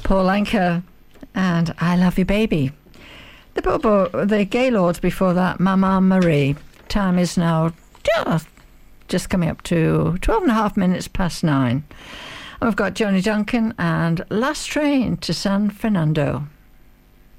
Paul Anka and I Love You Baby. The Gaylords before that, Mama Marie. Time is now just coming up to 12 and a half minutes past 9. And we've got Johnny Duncan and Last Train to San Fernando.